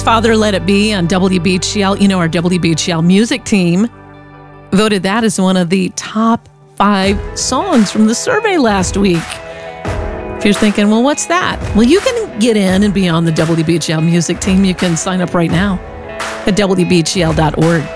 Father Let It Be on WBGL. You know, our WBGL music team voted that as one of the top 5 songs from the survey last week. If you're thinking, well, what's that? Well, you can get in and be on the WBGL music team. You can sign up right now at WBGL.org.